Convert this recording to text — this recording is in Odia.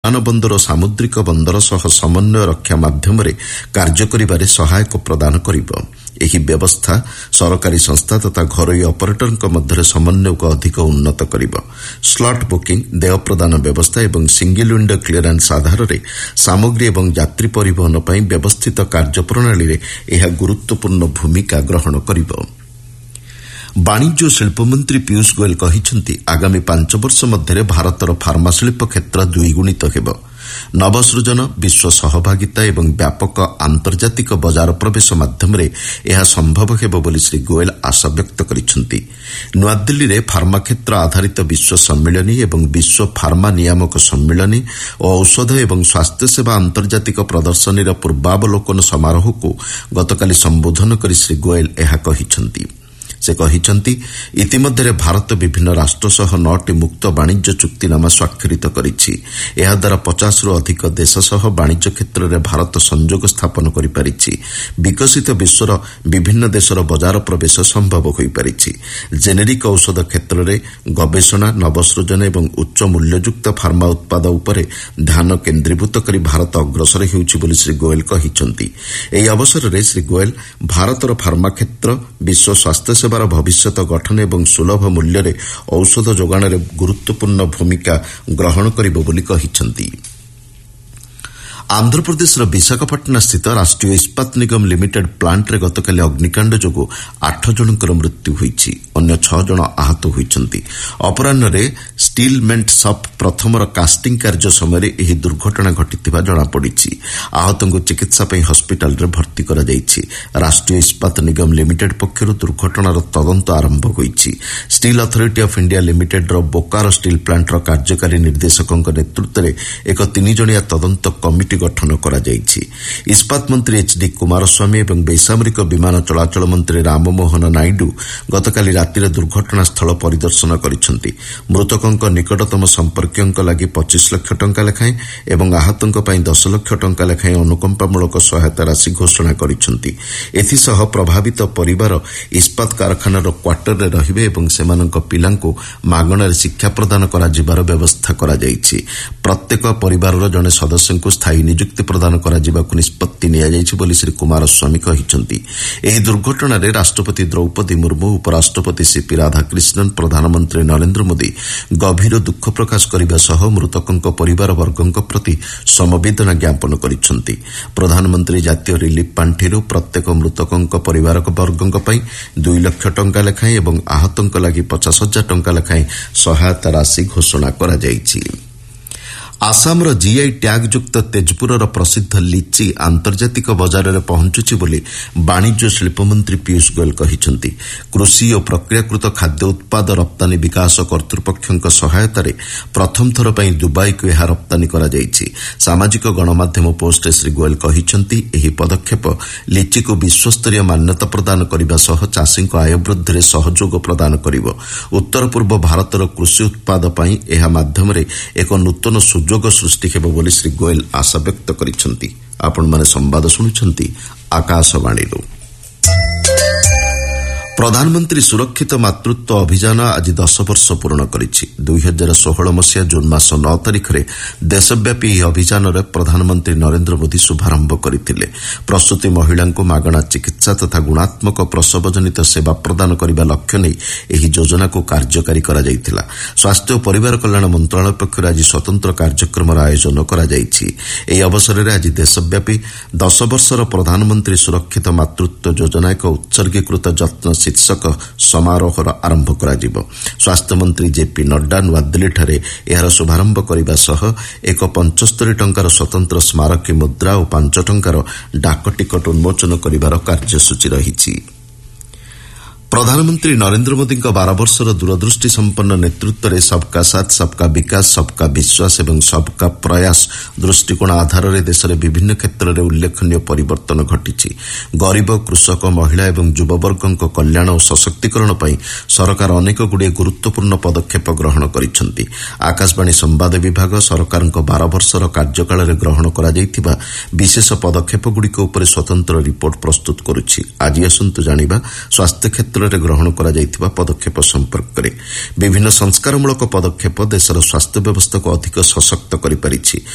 ବିମାନ ବନ୍ଦର ଓ ସାମୁଦ୍ରିକ ବନ୍ଦର ସହ ସମନ୍ୱୟ ରକ୍ଷା ମାଧ୍ୟମରେ କାର୍ଯ୍ୟ କରିବାରେ ସହାୟକ ପ୍ରଦାନ କରିବ। ଏହି ବ୍ୟବସ୍ଥା ସରକାରୀ ସଂସ୍ଥା ତଥା ଘରୋଇ ଅପରେଟରଙ୍କ ମଧ୍ୟରେ ସମନ୍ୱୟକୁ ଅଧିକ ଉନ୍ନତ କରିବ। ସ୍ଲଟ୍ ବୁକିଂ, ଦେୟ ପ୍ରଦାନ ବ୍ୟବସ୍ଥା ଏବଂ ସିଙ୍ଗିଲ୍ ୱିଣ୍ଡୋ କ୍ଲିୟରାନ୍ସ ଆଧାରରେ ସାମଗ୍ରୀ ଏବଂ ଯାତ୍ରୀ ପରିବହନ ପାଇଁ ବ୍ୟବସ୍ଥିତ କାର୍ଯ୍ୟପ୍ରଣାଳୀରେ ଏହା ଗୁରୁତ୍ୱପୂର୍ଣ୍ଣ ଭୂମିକା ଗ୍ରହଣ କରିବ। ବାଣିଜ୍ୟ ଓ ଶିଳ୍ପମନ୍ତ୍ରୀ ପୀୟୁଷ ଗୋୟଲ କହିଛନ୍ତି ଆଗାମୀ 5 ବର୍ଷ ମଧ୍ୟରେ ଭାରତର ଫାର୍ମା ଶିଳ୍ପ କ୍ଷେତ୍ର ଦ୍ୱିଗୁଣିତ ହେବ। ନବସୃଜନ, ବିଶ୍ୱ ସହଭାଗିତା ଏବଂ ବ୍ୟାପକ ଆନ୍ତର୍ଜାତିକ ବଜାର ପ୍ରବେଶ ମାଧ୍ୟମରେ ଏହା ସମ୍ଭବ ହେବ ବୋଲି ଶ୍ରୀ ଗୋୟଲ ଆଶା ବ୍ୟକ୍ତ କରିଛନ୍ତି। ନୂଆଦିଲ୍ଲୀରେ ଫାର୍ମା କ୍ଷେତ୍ର ଆଧାରିତ ବିଶ୍ୱ ସମ୍ମିଳନୀ ଏବଂ ବିଶ୍ୱ ଫାର୍ମା ନିୟାମକ ସମ୍ମିଳନୀ ଓ ଔଷଧ ଏବଂ ସ୍ୱାସ୍ଥ୍ୟସେବା ଆନ୍ତର୍ଜାତିକ ପ୍ରଦର୍ଶନୀର ପୂର୍ବାବଲୋକନ ସମାରୋହକୁ ଗତକାଲି ସମ୍ବୋଧନ କରି ଶ୍ରୀ ଗୋୟଲ ଏହା କହିଛନ୍ତି। ସେ କହିଛନ୍ତି ଇତିମଧ୍ୟରେ ଭାରତ ବିଭିନ୍ନ ରାଷ୍ଟ୍ର ସହ 9ଟି ମୁକ୍ତ ବାଣିଜ୍ୟ ଚୁକ୍ତିନାମା ସ୍ୱାକ୍ଷରିତ କରିଛି। ଏହାଦ୍ୱାରା 50ରୁ ଅଧିକ ଦେଶ ସହ ବାଣିଜ୍ୟ କ୍ଷେତ୍ରରେ ଭାରତ ସଂଯୋଗ ସ୍ଥାପନ କରିପାରିଛି। ବିକଶିତ ବିଶ୍ୱର ବିଭିନ୍ନ ଦେଶର ବଜାର ପ୍ରବେଶ ସମ୍ଭବ ହୋଇପାରିଛି। ଜେନେରିକ୍ ଔଷଧ କ୍ଷେତ୍ରରେ ଗବେଷଣା, ନବସୃଜନ ଏବଂ ଉଚ୍ଚ ମୂଲ୍ୟଯୁକ୍ତ ଫାର୍ମା ଉତ୍ପାଦ ଉପରେ ଧ୍ୟାନ କେନ୍ଦ୍ରୀଭୂତ କରି ଭାରତ ଅଗ୍ରସର ହେଉଛି ବୋଲି ଶ୍ରୀ ଗୋୟଲ କହିଛନ୍ତି। ଏହି ଅବସରରେ ଶ୍ରୀ ଗୋୟଲ ଭାରତର ଫାର୍ମା କ୍ଷେତ୍ର ବିଶ୍ୱ ସ୍ୱାସ୍ଥ୍ୟ ସେବାର ଭବିଷ୍ୟତ ଗଠନ ଏବଂ ସୁଲଭ ମୂଲ୍ୟରେ ଔଷଧ ଯୋଗାଣରେ ଗୁରୁତ୍ୱପୂର୍ଣ୍ଣ ଭୂମିକା ଗ୍ରହଣ କରିବ ବୋଲି କହିଛନ୍ତି। ଆନ୍ଧ୍ରପ୍ରଦେଶର ବିଶାଖାପାଟଣାସ୍ଥିତ ରାଷ୍ଟ୍ରୀୟ ଇସ୍ପାତ ନିଗମ ଲିମିଟେଡ୍ ପ୍ଲାଣ୍ଟରେ ଗତକାଲି ଅଗ୍ନିକାଣ୍ଡ ଯୋଗୁଁ 8 ଜଣଙ୍କର ମୃତ୍ୟୁ ହୋଇଛି। ଅନ୍ୟ 6 ଜଣ ଆହତ ହୋଇଛନ୍ତି। ଅପରାହ୍ନରେ ଷ୍ଟିଲ୍ ମେଣ୍ଟ ସପ୍ ପ୍ରଥମର କାଷ୍ଟିଂ କାର୍ଯ୍ୟ ସମୟରେ ଏହି ଦୁର୍ଘଟଣା ଘଟିଥିବା ଜଣାପଡ଼ିଛି। ଆହତଙ୍କୁ ଚିକିତ୍ସା ପାଇଁ ହସ୍ପିଟାଲରେ ଭର୍ତ୍ତି କରାଯାଇଛି। ରାଷ୍ଟ୍ରୀୟ ଇସ୍ପାତ ନିଗମ ଲିମିଟେଡ୍ ପକ୍ଷରୁ ଦୁର୍ଘଟଣାର ତଦନ୍ତ ଆରମ୍ଭ ହୋଇଛି। ଷ୍ଟିଲ୍ ଅଥରିଟି ଅଫ୍ ଇଣ୍ଡିଆ ଲିମିଟେଡ୍ର ବୋକାରୋ ଷ୍ଟିଲ୍ ପ୍ଲାଣ୍ଟର କାର୍ଯ୍ୟକାରୀ ନିର୍ଦ୍ଦେଶକଙ୍କ ନେତୃତ୍ୱରେ ଏକ 3 ଜଣିଆ ତଦନ୍ତ କମିଟି ଗଠନ କରାଯାଇଛି। ଇସ୍ପାତ ମନ୍ତ୍ରୀ ଏଚ୍ଡି କୁମାରସ୍ୱାମୀ ଏବଂ ବେସାମରିକ ବିମାନ ଚଳାଚଳ ମନ୍ତ୍ରୀ ରାମମୋହନ ନାଇଡୁ ଗତକାଲି ରାତିରେ ଦୁର୍ଘଟଣାସ୍ଥଳ ପରିଦର୍ଶନ କରିଛନ୍ତି। ମୃତକଙ୍କ ନିକଟତମ ସମ୍ପର୍କୀୟଙ୍କ ଲାଗି 25 ଲକ୍ଷ ଟଙ୍କା ଲେଖାଏଁ ଏବଂ ଆହତଙ୍କ ପାଇଁ 10 ଲକ୍ଷ ଟଙ୍କା ଲେଖାଏଁ ଅନୁକମ୍ପାମୂଳକ ସହାୟତା ରାଶି ଘୋଷଣା କରିଛନ୍ତି। ଏଥିସହ ପ୍ରଭାବିତ ପରିବାର ଇସ୍ପାତ କାରଖାନାର କ୍ୱାର୍ଟରରେ ରହିବେ ଏବଂ ସେମାନଙ୍କ ପିଲାଙ୍କୁ ମାଗଣାରେ ଶିକ୍ଷା ପ୍ରଦାନ କରାଯିବାର ବ୍ୟବସ୍ଥା କରାଯାଇଛି। ପ୍ରତ୍ୟେକ ପରିବାରର ଜଣେ ସଦସ୍ୟଙ୍କୁ ସ୍ଥାୟୀ ନିଯୁକ୍ତି ପ୍ରଦାନ କରାଯିବାକୁ ନିଷ୍ପତ୍ତି ନିଆଯାଇଛି ବୋଲି ଶ୍ରୀ କୁମାରସ୍ୱାମୀ କହିଛନ୍ତି। ଏହି ଦୁର୍ଘଟଣାରେ ରାଷ୍ଟ୍ରପତି ଦ୍ରୌପଦୀ ମୁର୍ମୁ, ଉପରାଷ୍ଟ୍ରପତି ସିପି ରାଧାକ୍ରିଷ୍ଣନ୍, ପ୍ରଧାନମନ୍ତ୍ରୀ ନରେନ୍ଦ୍ର ମୋଦି ଗଭୀର ଦୁଃଖ ପ୍ରକାଶ କରିବା ସହ ମୃତକଙ୍କ ପରିବାରବର୍ଗଙ୍କ ପ୍ରତି ସମବେଦନା ଜ୍ଞାପନ କରିଛନ୍ତି। ପ୍ରଧାନମନ୍ତ୍ରୀ ଜାତୀୟ ରିଲିଫ୍ ପାଣ୍ଠିରୁ ପ୍ରତ୍ୟେକ ମୃତକଙ୍କ ପରିବାରବର୍ଗଙ୍କ ପାଇଁ 2 ଲକ୍ଷ ଟଙ୍କା ଲେଖାଏଁ ଏବଂ ଆହତଙ୍କ ଲାଗି 50,000 ଟଙ୍କା ଲେଖାଏଁ ସହାୟତା ରାଶି ଘୋଷଣା କରାଯାଇଛି। ଆସାମର ଜିଆଇ ଟ୍ୟାଗ୍ଯୁକ୍ତ ତେଜପୁରର ପ୍ରସିଦ୍ଧ ଲିଚି ଆନ୍ତର୍ଜାତିକ ବଜାରରେ ପହଞ୍ଚୁଛି ବୋଲି ବାଣିଜ୍ୟ ଓ ଶିଳ୍ପମନ୍ତ୍ରୀ ପୀୟୁଷ ଗୋୟଲ କହିଛନ୍ତି। କୃଷି ଓ ପ୍ରକ୍ରିୟାକୃତ ଖାଦ୍ୟ ଉତ୍ପାଦ ରପ୍ତାନୀ ବିକାଶ କର୍ତ୍ତୃପକ୍ଷଙ୍କ ସହାୟତାରେ ପ୍ରଥମ ଥର ପାଇଁ ଦୁବାଇକୁ ଏହା ରପ୍ତାନୀ କରାଯାଇଛି। ସାମାଜିକ ଗଣମାଧ୍ୟମ ପୋଷ୍ଟରେ ଶ୍ରୀ ଗୋୟଲ କହିଛନ୍ତି ଏହି ପଦକ୍ଷେପ ଲିଚିକୁ ବିଶ୍ୱସ୍ତରୀୟ ମାନ୍ୟତା ପ୍ରଦାନ କରିବା ସହ ଚାଷୀଙ୍କ ଆୟ ବୃଦ୍ଧିରେ ସହଯୋଗ ପ୍ରଦାନ କରିବ। ଉତ୍ତର ପୂର୍ବ ଭାରତର କୃଷି ଉତ୍ପାଦ ପାଇଁ ଏହା ମାଧ୍ୟମରେ ଏକ ନୂତନ ସୁଯୋଗ ସୃଷ୍ଟି ହେବ ବୋଲି ଶ୍ରୀ ଗୋୟଲ ଆଶା ବ୍ୟକ୍ତ କରିଛନ୍ତି। ଆପଣମାନେ ସମ୍ବାଦ ଶୁଣୁଛନ୍ତି ଆକାଶବାଣୀରୁ। ପ୍ରଧାନମନ୍ତ୍ରୀ ସୁରକ୍ଷିତ ମାତୃତ୍ୱ ଅଭିଯାନ ଆଜି 10 ବର୍ଷ ପୂରଣ କରିଛି। 2016 ମସିହା ଜୁନ୍ ମାସ 9 ତାରିଖରେ ଦେଶବ୍ୟାପୀ ଏହି ଅଭିଯାନର ପ୍ରଧାନମନ୍ତ୍ରୀ ନରେନ୍ଦ୍ର ମୋଦି ଶୁଭାରମ୍ଭ କରିଥିଲେ। ପ୍ରସୂତି ମହିଳାଙ୍କୁ ମାଗଣା ଚିକିତ୍ସା ତଥା ଗୁଣାତ୍ମକ ପ୍ରସବଜନିତ ସେବା ପ୍ରଦାନ କରିବା ଲକ୍ଷ୍ୟ ନେଇ ଏହି ଯୋଜନାକୁ କାର୍ଯ୍ୟକାରୀ କରାଯାଇଥିଲା। ସ୍ୱାସ୍ଥ୍ୟ ଓ ପରିବାର କଲ୍ୟାଣ ମନ୍ତ୍ରଣାଳୟ ପକ୍ଷରୁ ଆଜି ସ୍ୱତନ୍ତ୍ର କାର୍ଯ୍ୟକ୍ରମର ଆୟୋଜନ କରାଯାଇଛି। ଏହି ଅବସରରେ ଆଜି ଦେଶବ୍ୟାପୀ 10 ବର୍ଷର ପ୍ରଧାନମନ୍ତ୍ରୀ ସୁରକ୍ଷିତ ମାତୃତ୍ୱ ଯୋଜନା ଏକ ଉତ୍ସର୍ଗୀକୃତ ଯତ୍ନ ଶୀର୍ଷକ ସମାରୋହର ଆରମ୍ଭ କରାଯିବ। ସ୍ୱାସ୍ଥ୍ୟମନ୍ତ୍ରୀ ଜେପି ନଡ୍ଡା ନୂଆଦିଲ୍ଲୀଠାରେ ଏହାର ଶୁଭାରମ୍ଭ କରିବା ସହ ଏକ 75 ଟଙ୍କାର ସ୍ୱତନ୍ତ୍ର ସ୍ମାରକୀ ମୁଦ୍ରା ଓ 5 ଟଙ୍କାର ଡାକ ଟିକଟ ଉନ୍ମୋଚନ କରିବାର କାର୍ଯ୍ୟସୂଚୀ ରହିଛି। ପ୍ରଧାନମନ୍ତ୍ରୀ ନରେନ୍ଦ୍ର ମୋଦିଙ୍କ 12 ବର୍ଷର ଦୂରଦୃଷ୍ଟି ସମ୍ପନ୍ନ ନେତୃତ୍ୱରେ ସବକା ସାଥ୍, ସବକା ବିକାଶ, ସବକା ବିଶ୍ୱାସ ଏବଂ ସବକା ପ୍ରୟାସ ଦୃଷ୍ଟିକୋଣ ଆଧାରରେ ଦେଶରେ ବିଭିନ୍ନ କ୍ଷେତ୍ରରେ ଉଲ୍ଲେଖନୀୟ ପରିବର୍ତ୍ତନ ଘଟିଛି। ଗରିବ, କୃଷକ, ମହିଳା ଏବଂ ଯୁବବର୍ଗଙ୍କ କଲ୍ୟାଣ ଓ ସଶକ୍ତିକରଣ ପାଇଁ ସରକାର ଅନେକଗୁଡ଼ିଏ ଗୁରୁତ୍ୱପୂର୍ଣ୍ଣ ପଦକ୍ଷେପ ଗ୍ରହଣ କରିଛନ୍ତି। ଆକାଶବାଣୀ ସମ୍ବାଦ ବିଭାଗ ସରକାରଙ୍କ 12 ବର୍ଷର କାର୍ଯ୍ୟକାଳରେ ଗ୍ରହଣ କରାଯାଇଥିବା ବିଶେଷ ପଦକ୍ଷେପଗୁଡ଼ିକ ଉପରେ ସ୍ୱତନ୍ତ୍ର ରିପୋର୍ଟ ପ୍ରସ୍ତୁତ କରୁଛି। ଆଜି ଆସନ୍ତୁ ଜାଣିବା ସ୍ୱାସ୍ଥ୍ୟ କ୍ଷେତ୍ରରେ ଗ୍ରହଣ କରାଯାଇଥିବା ପଦକ୍ଷେପ ସମ୍ପର୍କରେ। ବିଭିନ୍ନ ସଂସ୍କାରମୂଳକ ପଦକ୍ଷେପ ଦେଶର ସ୍ୱାସ୍ଥ୍ୟ ବ୍ୟବସ୍ଥାକୁ ଅଧିକ ସଶକ୍ତ କରିପାରିଛି।